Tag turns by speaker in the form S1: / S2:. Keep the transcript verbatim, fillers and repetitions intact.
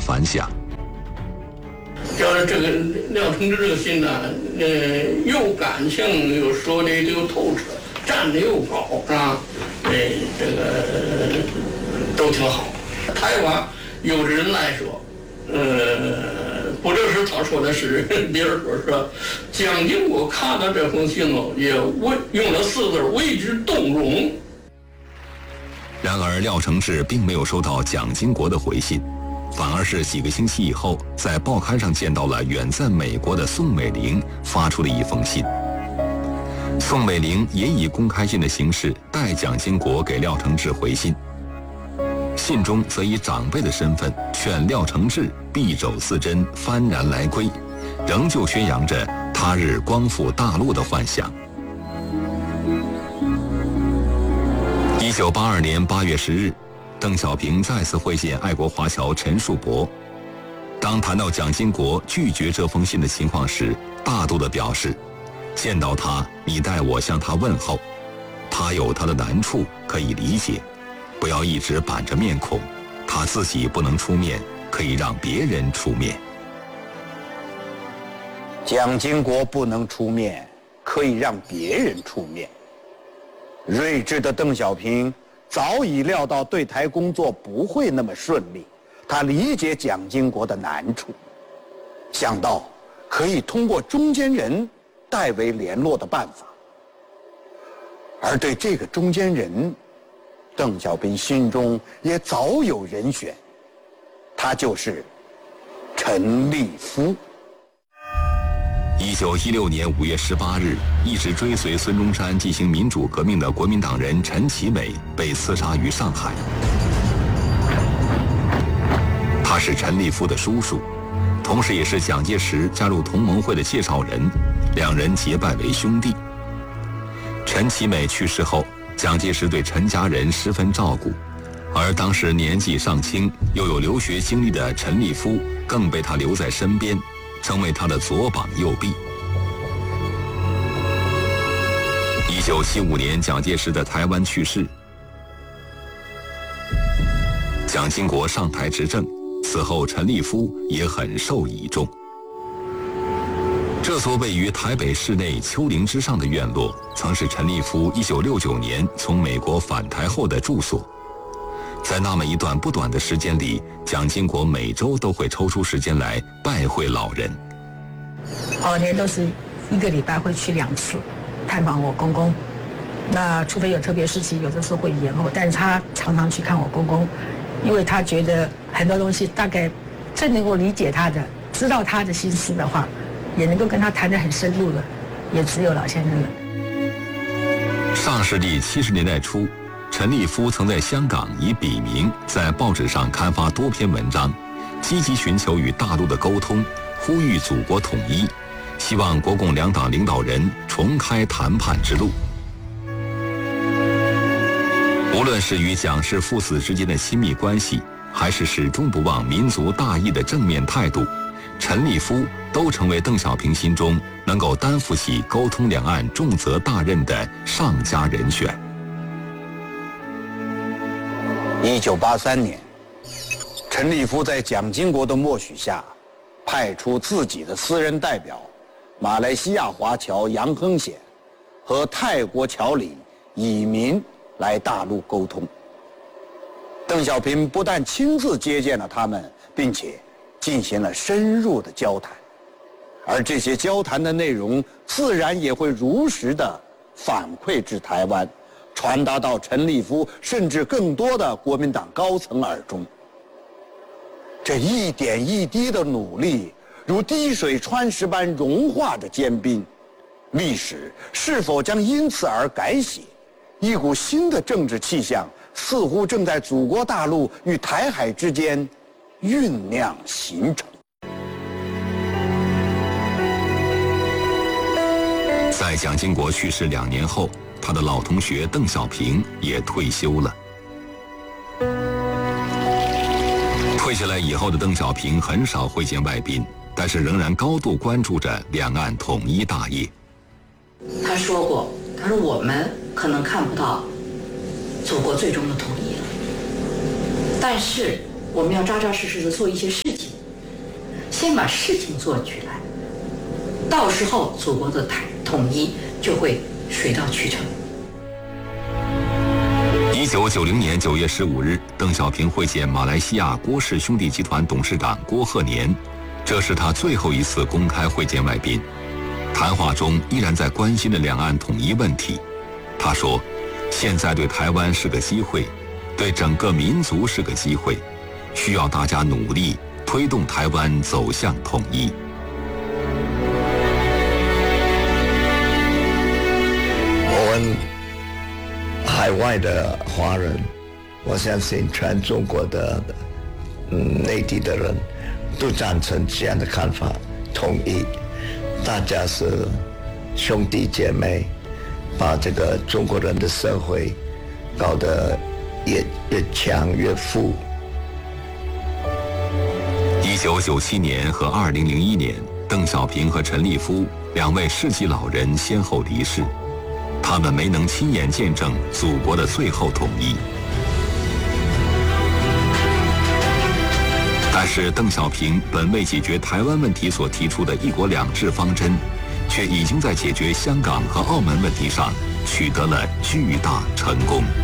S1: 反响。
S2: 就是这个廖承志这个信呢，呃，又感性又说的又透彻，站得又高啊，呃，这个、呃、都挺好。台湾有的人来说，呃，不就是他说的是，别人说说，蒋经国看到这封信哦，也为用了四个字为之动容。
S1: 然而，廖承志并没有收到蒋经国的回信。反而是几个星期以后，在报刊上见到了远在美国的宋美龄发出的一封信。宋美龄也以公开信的形式代蒋经国给廖承志回信，信中则以长辈的身份劝廖承志敝帚思珍，幡然来归，仍旧宣扬着他日光复大陆的幻想。一九八二年八月十日。邓小平再次会见爱国华侨陈树伯，当谈到蒋经国拒绝这封信的情况时，大度地表示：“见到他，你代我向他问候，他有他的难处，可以理解，不要一直板着面孔，他自己不能出面，可以让别人出面。”
S3: 蒋经国不能出面，可以让别人出面。睿智的邓小平早已料到对台工作不会那么顺利，他理解蒋经国的难处，想到可以通过中间人代为联络的办法。而对这个中间人，邓小平心中也早有人选，他就是陈立夫。
S1: 一九一六年五月十八日，一直追随孙中山进行民主革命的国民党人陈其美被刺杀于上海。他是陈立夫的叔叔，同时也是蒋介石加入同盟会的介绍人，两人结拜为兄弟。陈其美去世后，蒋介石对陈家人十分照顾，而当时年纪尚轻又有留学经历的陈立夫更被他留在身边，成为他的左膀右臂。一九七五年，蒋介石在台湾去世，蒋经国上台执政，此后陈立夫也很受倚重。这座位于台北市内丘陵之上的院落，曾是陈立夫一九六九年从美国返台后的住所。在那么一段不短的时间里，蒋经国每周都会抽出时间来拜会老人。
S4: 往年都是一个礼拜会去两次探访我公公，那除非有特别事情，有的时候会延后，但是他常常去看我公公，因为他觉得很多东西大概最能够理解他的，知道他的心思的话，也能够跟他谈得很深入的，也只有老先生了。
S1: 上世纪七十年代初，陈立夫曾在香港以笔名在报纸上刊发多篇文章，积极寻求与大陆的沟通，呼吁祖国统一，希望国共两党领导人重开谈判之路。无论是与蒋氏父子之间的亲密关系，还是始终不忘民族大义的正面态度，陈立夫都成为邓小平心中能够担负起沟通两岸重责大任的上佳人选。
S3: 一九八三年，陈立夫在蒋经国的默许下，派出自己的私人代表马来西亚华侨杨亨显和泰国侨领以民来大陆沟通。邓小平不但亲自接见了他们，并且进行了深入的交谈，而这些交谈的内容自然也会如实的反馈至台湾，传达到陈立夫甚至更多的国民党高层耳中。这一点一滴的努力，如滴水穿石般融化着坚冰，历史是否将因此而改写？一股新的政治气象似乎正在祖国大陆与台海之间酝酿形成。
S1: 在蒋经国去世两年后，他的老同学邓小平也退休了。退下来以后的邓小平很少会见外宾，但是仍然高度关注着两岸统一大业。
S5: 他说过，他说我们可能看不到祖国最终的统一了，但是我们要扎扎实实的做一些事情，先把事情做起来，到时候祖国的统一就会水到渠成。
S1: 一九九零年九月十五日，邓小平会见马来西亚郭氏兄弟集团董事长郭鹤年，这是他最后一次公开会见外宾。谈话中依然在关心着两岸统一问题。他说，现在对台湾是个机会，对整个民族是个机会，需要大家努力推动台湾走向统一。
S6: 我们海外的华人，我相信全中国的嗯内地的人都赞成这样的看法，统一，大家是兄弟姐妹，把这个中国人的社会搞得越越强越富。
S1: 一九九七年和二零零一年，邓小平和陈立夫两位世纪老人先后离世，他们没能亲眼见证祖国的最后统一。但是邓小平本为解决台湾问题所提出的一国两制方针，却已经在解决香港和澳门问题上取得了巨大成功。